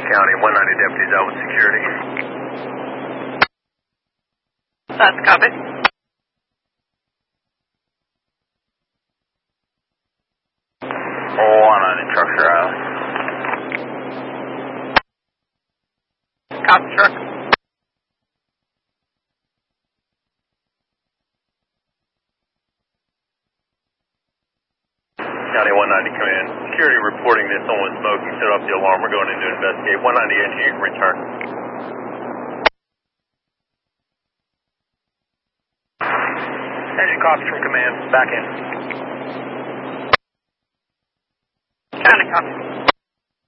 County, 190 deputies out with security. That's copy. Oh, 190 trucks are out. Copy, truck. County 190 command. Security reporting that someone's smoking. Set off the alarm. We're going in to investigate. 190 engine, you can return. Engine copies from command. Back in. County, copy.